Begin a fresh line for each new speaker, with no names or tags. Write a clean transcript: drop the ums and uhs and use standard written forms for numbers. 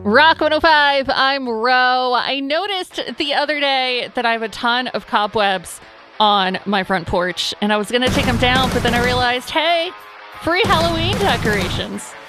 Rock 105, I'm Ro. I noticed the other day that I have a ton of cobwebs on my front porch, and I was going to take them down, but then I realized, hey, free Halloween decorations.